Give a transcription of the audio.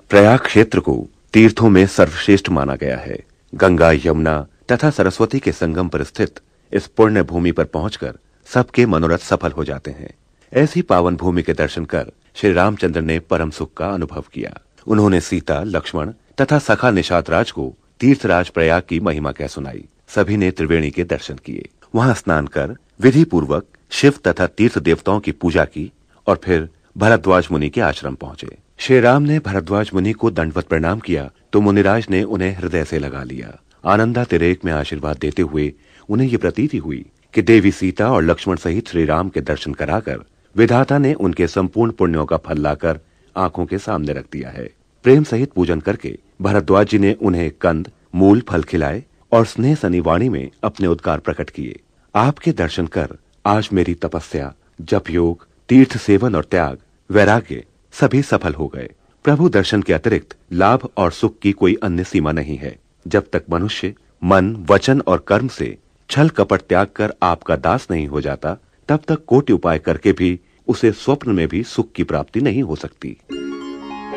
प्रयाग क्षेत्र को तीर्थों में सर्वश्रेष्ठ माना गया है। गंगा, यमुना तथा सरस्वती के संगम पर स्थित इस पुण्य भूमि पर पहुंचकर सबके मनोरथ सफल हो जाते हैं। ऐसी पावन भूमि के दर्शन कर श्री रामचंद्र ने परम सुख का अनुभव किया। उन्होंने सीता, लक्ष्मण तथा सखा निषादराज को तीर्थराज प्रयाग की महिमा कह सुनाई। सभी ने त्रिवेणी के दर्शन किए। वहां स्नान कर विधि पूर्वक शिव तथा तीर्थ देवताओं की पूजा की और फिर भरद्वाज मुनि के आश्रम पहुंचे। श्री राम ने भरद्वाज मुनि को दंडवत प्रणाम किया तो मुनिराज ने उन्हें हृदय से लगा लिया। आनंदातिरेक में आशीर्वाद देते हुए उन्हें ये प्रतीति हुई कि देवी सीता और लक्ष्मण सहित श्री राम के दर्शन कराकर विधाता ने उनके संपूर्ण पुण्यों का फल लाकर आंखों के सामने रख दिया है। प्रेम सहित पूजन करके भरद्वाज जी ने उन्हें कंद, मूल, फल खिलाए और स्नेह सनी वाणी में अपने उद्गार प्रकट किए। आपके दर्शन कर आज मेरी तपस्या, जप योग, तीर्थ सेवन और त्याग, वैराग्य सभी सफल हो गए। प्रभु दर्शन के अतिरिक्त लाभ और सुख की कोई अन्य सीमा नहीं है। जब तक मनुष्य मन, वचन और कर्म से छल कपट त्याग कर आपका दास नहीं हो जाता, तब तक कोटि उपाय करके भी उसे स्वप्न में भी सुख की प्राप्ति नहीं हो सकती।